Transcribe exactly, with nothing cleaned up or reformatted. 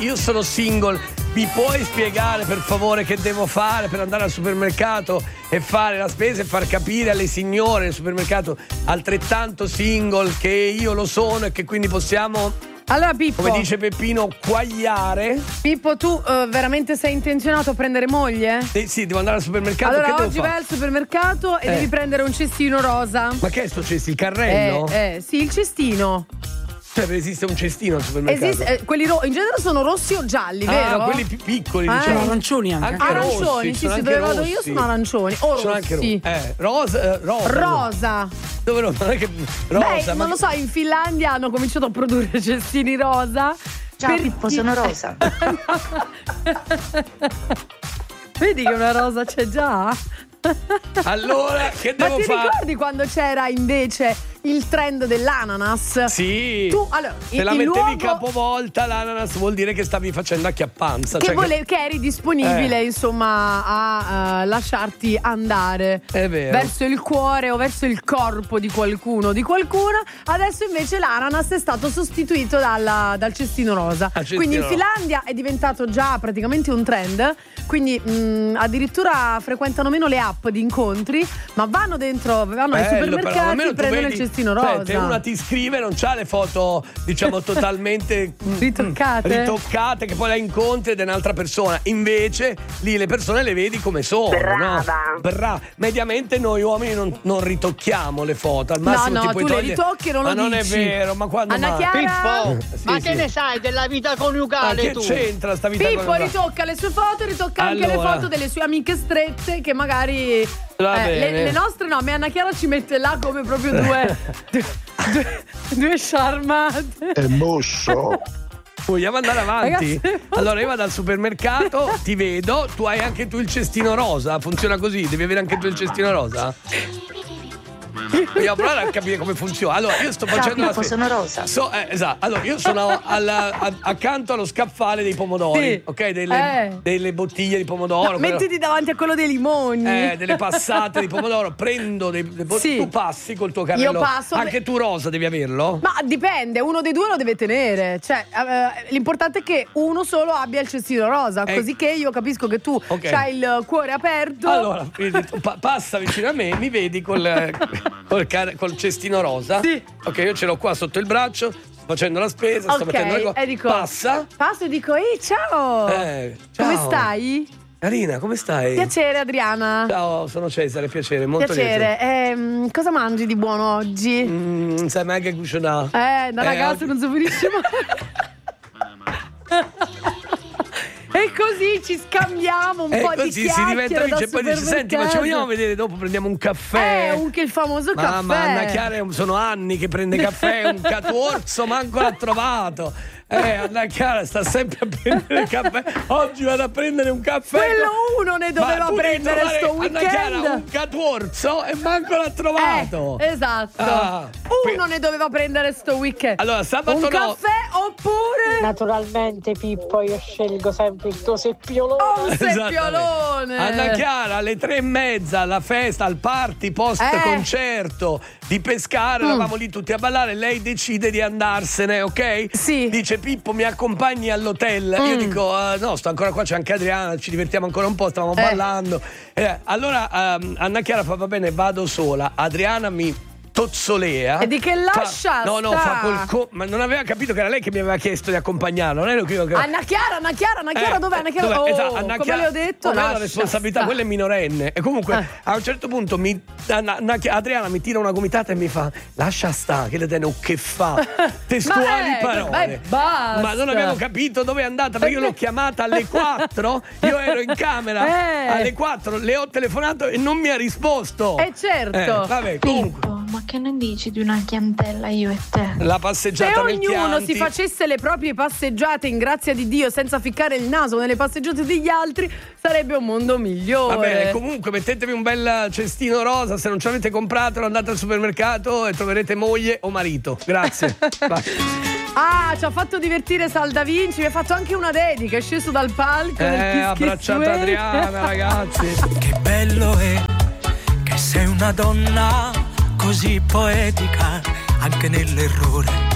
io sono single, mi puoi spiegare per favore che devo fare per andare al supermercato e fare la spesa e far capire alle signore del supermercato altrettanto single che io lo sono e che quindi possiamo... Allora Pippo, come dice Peppino, quagliare. Pippo, tu uh, veramente sei intenzionato a prendere moglie? Eh, sì, devo andare al supermercato. Allora che oggi devo vai al supermercato e eh. devi prendere un cestino rosa. Ma che è sto cestino? Il carrello? Eh, eh, sì, il cestino. Cioè esiste un cestino al supermercato? Esiste, eh, quelli ro- in genere sono rossi o gialli, ah, vero? quelli più piccoli, ah, diciamo. Arancioni anche. Anche arancioni, rossi, sì, sono sì, anche dove vado rossi. io sono arancioni. O sono rossi. anche rossi. Eh, rosa, eh, rosa. Rosa. Dove non è che rosa, Beh, ma non lo so, in Finlandia hanno cominciato a produrre cestini rosa. Ciao per Pippo, chi... sono rosa. Vedi che una rosa c'è già? Allora, che devo Ma ti fare? ricordi quando c'era invece il trend dell'ananas? Sì. Tu, allora, se il, la il mettevi luogo capovolta l'ananas vuol dire che stavi facendo acchiappanza. che, cioè vole- che... che eri disponibile Eh. insomma a uh, lasciarti andare È vero. verso il cuore o verso il corpo di qualcuno, di qualcuna. Adesso invece l'ananas è stato sostituito dalla- dal cestino rosa. Al cestino Quindi in rosa. Finlandia è diventato già praticamente un trend. Quindi mh, addirittura frequentano meno le app di incontri, ma vanno dentro, vanno ai Bello, però, supermercati almeno e tu prendono vedi- il cestino cioè, rosa. se una ti scrive non c'ha le foto diciamo totalmente mm, Ritoccate. ritoccate che poi la incontri ed è un'altra persona, invece lì le persone le vedi come sono. Brava. No? Brava. Mediamente noi uomini non, non ritocchiamo le foto, al No, massimo no, ti puoi tu le togliere- ritocchi e non ma lo non dici. è vero, ma quando Anna mai? Chiara? Pippo, Sì, ma sì. che ne sai della vita Ma coniugale che tu? c'entra sta vita Pippo con- ritocca le sue foto e ritocca anche le Allora. foto delle sue amiche strette che magari Va eh, le, bene. le nostre no, me Anna Chiara ci mette là come proprio due due, due, due sciarmate. È mosso. Vogliamo andare avanti? Ragazzi, allora io vado al supermercato, ti vedo, tu hai anche tu il cestino rosa, funziona così, devi avere anche tu il cestino rosa? Vogliamo provare a capire come funziona. Allora io sto Ciao facendo la Pippo, spesa. sono rosa. So, eh, esatto. Allora io sono alla- a- accanto allo scaffale dei pomodori, Sì. ok? Delle, Eh. delle bottiglie di pomodoro. No, quello- mettiti davanti a quello dei limoni. eh, delle passate di pomodoro, prendo dei, dei bo- Sì. tu passi col tuo carrello. Io passo, Anche beh- tu rosa devi averlo? Ma dipende, uno dei due lo deve tenere. Cioè, eh, l'importante è che uno solo abbia il cestino rosa, Eh. così che io capisco che tu Ok. hai il cuore aperto. Allora, vedi, tu pa- passa vicino a me, mi vedi col, eh, col, car- col cestino rosa. Sì. Ok, io ce l'ho qua sotto il braccio, sto facendo la spesa, sto Ok, mettendo le cose. e dico, Passa. passo e dico, ehi, ciao! Eh, Come ciao. stai? Carina, come stai? Piacere, Adriana. Ciao, sono Cesare, piacere, molto Piacere. Ehm, cosa mangi di buono oggi? lieto. Mm, sai mai che cucinare? Eh, da Eh, ragazzo oggi- non so benissimo. E così ci scambiamo un E po' così di si chiacchiere diventa da amici e poi dici, senti, ma ci supermercato." vogliamo vedere dopo, prendiamo un caffè. Eh, un, che il famoso Mamma, caffè. Anna Chiara è un- sono anni che prende caffè, un catuorzo manco l'ha trovato. Eh, Anna Chiara sta sempre a prendere caffè. Oggi vado a prendere un caffè. Quello uno ne doveva Ma tu devi prendere trovare, sto Anna Chiara, weekend. un catuorzo e manco l'ha trovato. Eh, esatto. Ah, Uno ne doveva prendere sto weekend. Allora, sabato un no. caffè oppure Naturalmente Pippo, io scelgo sempre il tuo seppiolone. oh, un Esattamente. seppiolone. Anna Chiara alle tre e mezza alla festa, al party post Eh. concerto di Pescara, Mm. eravamo lì tutti a ballare, lei decide di andarsene, ok? Sì. Dice Pippo mi accompagni all'hotel, io Mm. dico "Ah, no, sto ancora qua, c'è anche Adriana, ci divertiamo ancora un po', stavamo Eh. ballando. Eh, allora ehm, Anna Chiara fa va bene, vado sola, Adriana mi tozzolea. E di che lascia Fa- no, no, sta? fa col co- ma non aveva capito che era lei che mi aveva chiesto di accompagnarlo, non ero io che Anna Chiara, Anna Chiara, Anna Chiara, eh, dov'è? Anna Chiara, dov'è? oh, Esatto, Anna come Chiara- le ho detto, con me la lascia responsabilità, sta. quella è minorenne. E comunque Eh. a un certo punto mi, Anna- Anna Chi- Adriana mi tira una gomitata e mi fa lascia sta, che le teno che fa. Testuali Ma, eh, parole. beh, basta. Ma non abbiamo capito dove è andata, perché io l'ho chiamata alle quattro, io ero in camera Eh. alle quattro, le ho telefonato e non mi ha risposto. Eh, certo. Eh, vabbè, comunque Pippo, ma che ne dici di una chiantella io e te? la Se passeggiata nel ognuno Chianti. si facesse le proprie passeggiate in grazia di Dio senza ficcare il naso nelle passeggiate degli altri, sarebbe un mondo migliore. Va bene, comunque mettetevi un bel cestino rosa, se non ce l'avete compratelo andate al supermercato e troverete moglie o marito. Grazie. Vai. Ah, ci ha fatto divertire Sal Da Vinci, mi ha fatto anche una dedica, è sceso dal palco. Eh, del Kiss Kiss abbracciate Way. Adriana, ragazzi. Che bello è che sei una donna così poetica anche nell'errore.